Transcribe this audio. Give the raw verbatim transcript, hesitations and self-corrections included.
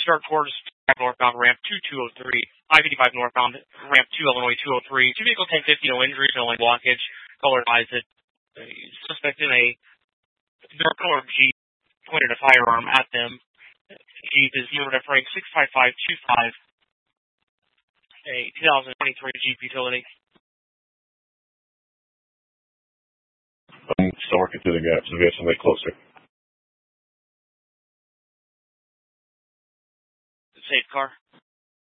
start towards northbound ramp two two oh three, I fifty-five northbound ramp two Illinois two oh three. Two vehicle ten fifty, no injuries, no lane blockage. Caller advised that uh, suspect in a dark colored Jeep pointed a firearm at them. Jeep is numbered F rank six five five two five, a two thousand twenty-three Jeep utility. I'm still working through the gaps, so we have somebody closer. Safe car.